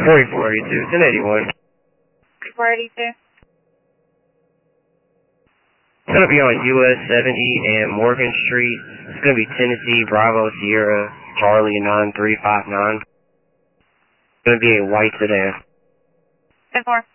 4482, 1081. 482. It's going to be on US 70 and Morgan Street. It's going to be Tennessee, Bravo, Sierra, Charlie 9359. It's going to be a white sedan. 10-4.